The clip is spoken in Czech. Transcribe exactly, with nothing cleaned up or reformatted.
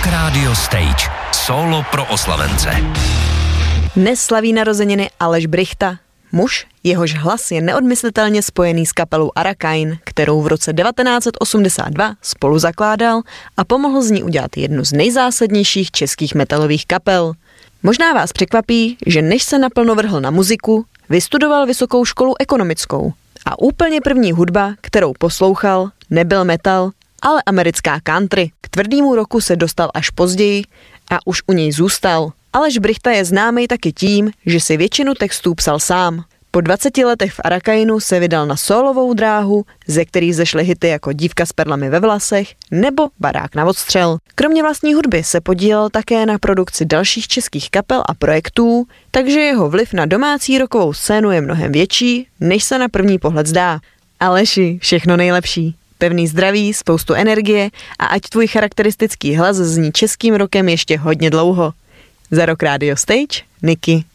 Rock Radio Stage. Solo pro oslavence. Dnes slaví narozeniny Aleš Brychta. Muž, jehož hlas je neodmyslitelně spojený s kapelou Arakain, kterou v roce devatenáct osmdesát dva spolu zakládal a pomohl z ní udělat jednu z nejzásadnějších českých metalových kapel. Možná vás překvapí, že než se naplno vrhl na muziku, vystudoval vysokou školu ekonomickou. A úplně první hudba, kterou poslouchal, nebyl metal, ale americká country. K tvrdému roku se dostal až později a už u něj zůstal. Aleš Brychta je známý taky tím, že si většinu textů psal sám. Po dvaceti letech v Arakainu se vydal na sólovou dráhu, ze který zešly hity jako Dívka s perlami ve vlasech nebo Barák na odstřel. Kromě vlastní hudby se podílel také na produkci dalších českých kapel a projektů, takže jeho vliv na domácí rockovou scénu je mnohem větší, než se na první pohled zdá. Aleši, všechno nejlepší. Pevný zdraví, spoustu energie a ať tvůj charakteristický hlas zní českým rockem ještě hodně dlouho. Za Rock Radio Stage, Niky.